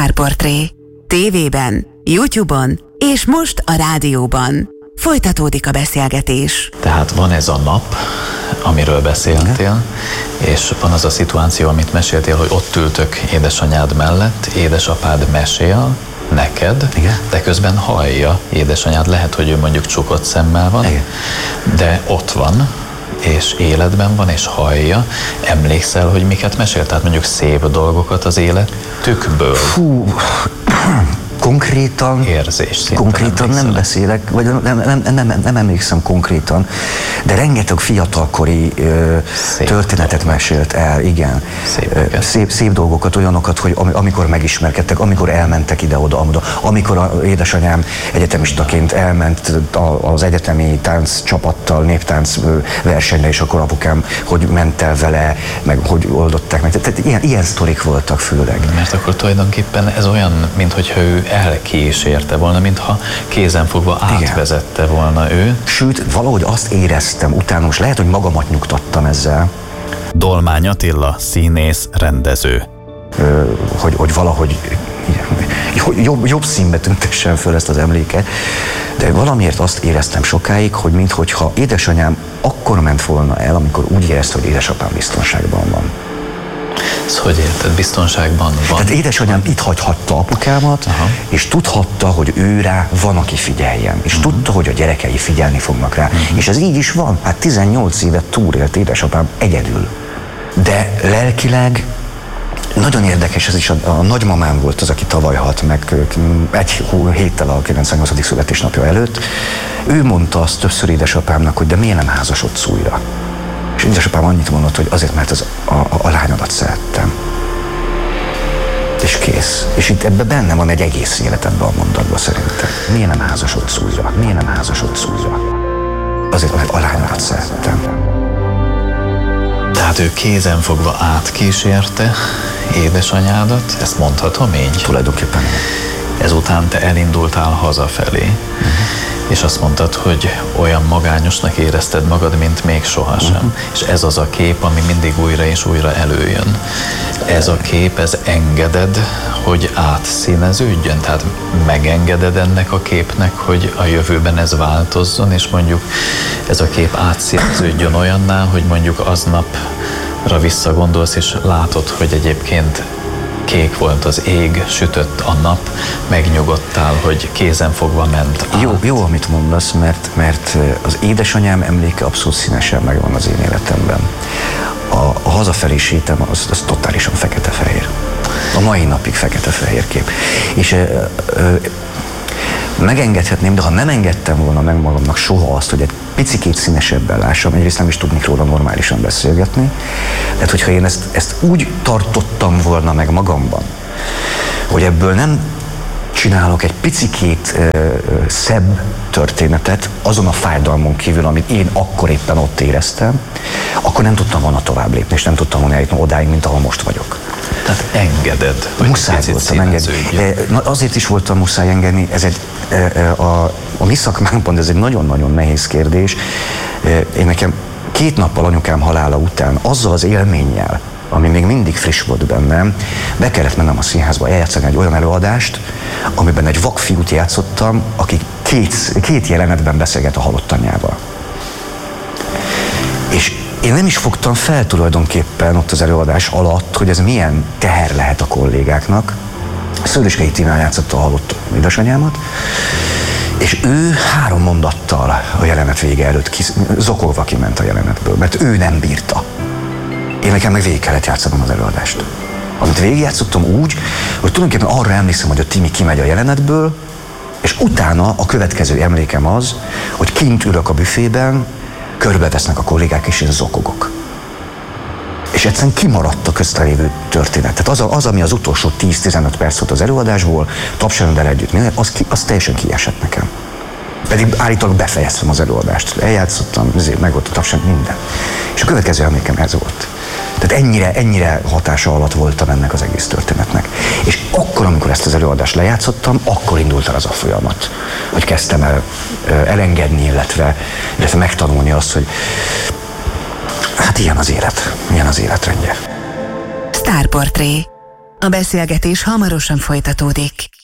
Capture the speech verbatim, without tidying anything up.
Sztárportré. Tévében, YouTube-on és most a rádióban. Folytatódik a beszélgetés. Tehát van ez a nap, amiről beszéltél, és van az a szituáció, amit meséltél, hogy ott ültök édesanyád mellett, édesapád mesél neked, igen, de közben hallja édesanyád, lehet, hogy ő mondjuk csukott szemmel van, igen, de ott van, és életben van, és hallja. Emlékszel, hogy miket mesél? Tehát mondjuk szép dolgokat az életükből? Fú, konkrétan, érzés konkrétan nem beszélek, vagy nem, nem, nem, nem, nem emlékszem konkrétan, de rengeteg fiatalkori ö, történetet dolgok. mesélt el, igen. Szép, szép, szép dolgokat, olyanokat, hogy amikor megismerkedtek, amikor elmentek ide-oda, amikor a édesanyám egyetemistaként elment az egyetemi tánccsapattal, néptánc versenyre, és akkor apukám hogy ment el vele, meg hogy oldották meg. Tehát ilyen, ilyen sztorik voltak főleg. Mert akkor tulajdonképpen ez olyan, minthogyha ő elkísérte volna, mintha kézenfogva átvezette volna ő. Sőt, valahogy azt éreztem utána, most lehet, hogy magamat nyugtattam ezzel. Dolmány Attila, színész, rendező. Ö, hogy, hogy valahogy jobb, jobb színbe tüntessen föl ezt az emléket, de valamiért azt éreztem sokáig, hogy minthogyha édesanyám akkor ment volna el, amikor úgy érezte, hogy édesapám biztonságban van. Ez hogy érted? Biztonságban van? Tehát édesanyám itt hagyhatta apukámat, aha, és tudhatta, hogy ő rá van, aki figyeljen. És uh-huh. tudta, hogy a gyerekei figyelni fognak rá. Uh-huh. És ez így is van. Hát tizennyolc évet túlélt édesapám egyedül. De lelkileg nagyon érdekes, ez is a, a nagymamám volt az, aki tavaly halt meg egy héttel a kilencvennyolcadik születésnapja előtt. Ő mondta azt többször édesapámnak, hogy de miért nem házasodsz újra? És édesapám annyit mondott, hogy azért, mert az a, a, a lányodat szerettem. És kész. És itt ebben benne van egy egész élet ebben a mondatban szerintem. Miért nem házasodsz újra? Miért nem házasodsz újra? Azért, mert a lányodat szerettem. Tehát ő kézenfogva átkísérte édesanyádat, ezt mondhatom így? Tulajdonképpen. Ezután te elindultál hazafelé, uh-huh. és azt mondtad, hogy olyan magányosnak érezted magad, mint még sohasem. Uh-huh. És ez az a kép, ami mindig újra és újra előjön. Ez a kép, ez engeded, hogy átszíneződjön? Tehát megengeded ennek a képnek, hogy a jövőben ez változzon, és mondjuk ez a kép átszíneződjön olyanná, hogy mondjuk aznapra visszagondolsz, és látod, hogy egyébként kék volt az ég, sütött a nap, megnyugodtál, hogy kézenfogva ment át. Jó, jó, amit mondasz, mert, mert az édesanyám emléke abszolút színesen megvan az én életemben. A, a hazafelé sétem az, az totálisan fekete-fehér. A mai napig fekete-fehér kép. És ö, ö, megengedhetném, de ha nem engedtem volna meg magamnak soha azt, hogy egy picikét színesebben lássam, egyrészt nem is tudnék róla normálisan beszélgetni. Tehát, hogyha én ezt, ezt úgy tartottam volna meg magamban, hogy ebből nem csinálok egy picikét ö, ö, szebb történetet azon a fájdalmon kívül, amit én akkor éppen ott éreztem, akkor nem tudtam volna tovább lépni, és nem tudtam volna eljutni odáig, mint ahol most vagyok. Tehát engeded, hogy muszáj voltam engedni. Azért is voltam muszáj engedni, ez egy, a, a mi szakmánkban ez egy nagyon-nagyon nehéz kérdés. Én nekem két nappal anyukám halála után azzal az élménnyel, ami még mindig friss volt bennem, be kellett mennem a színházba eljátszani egy olyan előadást, amiben egy vakfiút játszottam, aki két, két jelenetben beszélget a halott anyjával. És én nem is fogtam fel tulajdonképpen ott az előadás alatt, hogy ez milyen teher lehet a kollégáknak. Szőlőskei Tínán játszotta a halott édesanyámat, és ő három mondattal a jelenet vége előtt kis, zokogva kiment a jelenetből, mert ő nem bírta. Én nekem meg végig kellett játszanom az előadást. Amit végigjátszottam úgy, hogy tulajdonképpen arra emlékszem, hogy a Timi kimegy a jelenetből, és utána a következő emlékem az, hogy kint ülök a büfében, körbevesznek a kollégák, és én zokogok. És egyszerűen kimaradt a köztelévő történet. Tehát az, a, az ami az utolsó tíz-tizenöt perc volt az előadásból, tapsánddal együtt, minden, az, ki, az teljesen kiesett nekem. Pedig állítólag befejeztem az előadást. Eljátszottam, meg volt a tapsán, minden. És a következő emlékem ez volt. Tehát ennyire, ennyire hatása alatt voltam ennek az egész történetnek. És akkor, amikor ezt az előadást lejátszottam, akkor indult el az a folyamat, hogy kezdtem el elengedni, illetve, illetve megtanulni azt, hogy hát ilyen az élet, ilyen az életrendje. Sztárportré. A beszélgetés hamarosan folytatódik.